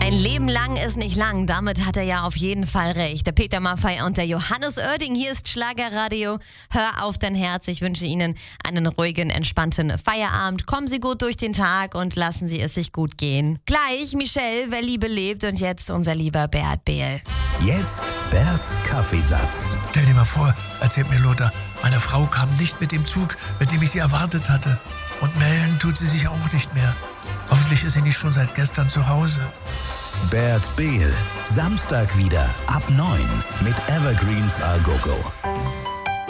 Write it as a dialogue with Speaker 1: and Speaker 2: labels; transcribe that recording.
Speaker 1: Ein Leben lang ist nicht lang, damit hat er ja auf jeden Fall recht. Der Peter Maffay und der Johannes Oerding, hier ist Schlagerradio. Hör auf dein Herz, ich wünsche Ihnen einen ruhigen, entspannten Feierabend. Kommen Sie gut durch den Tag und lassen Sie es sich gut gehen. Gleich Michelle, wer Liebe lebt, und jetzt unser lieber Bert Behl.
Speaker 2: Jetzt Berts Kaffeesatz.
Speaker 3: Stell dir mal vor, erzählt mir Lothar, meine Frau kam nicht mit dem Zug, mit dem ich sie erwartet hatte. Und melden tut sie sich auch nicht mehr. Hoffentlich ist sie nicht schon seit gestern zu Hause.
Speaker 2: Bert Behl, Samstag wieder ab 9 mit Evergreens A Go Go.